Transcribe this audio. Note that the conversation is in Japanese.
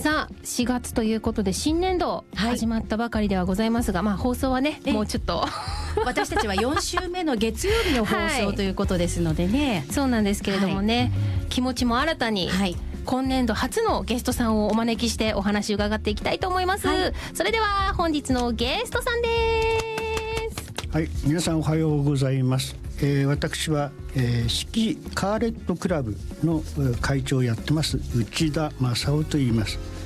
さあ4月ということで新年度始まったばかりではございますが、放送はねもうちょっと私たちは4週目の月曜日の放送ということですのでね、 そうなんですけれどもね、気持ちも新たに、今年度初のゲストさんをお招きしてお話伺っていきたいと思います、それでは本日のゲストさんです。 はい、皆さんおはようございます。私は、四季カーレットクラブの会長をやってます内田正夫と言います。